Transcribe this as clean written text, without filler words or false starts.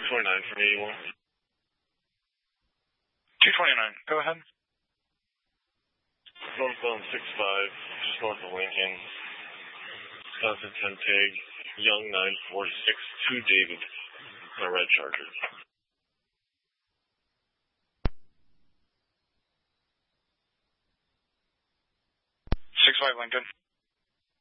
229 from 81. 229, go ahead. Northbound 65, just north of Lincoln. 2010 Pig, Young 946 to David, a red Charger. 65 Lincoln.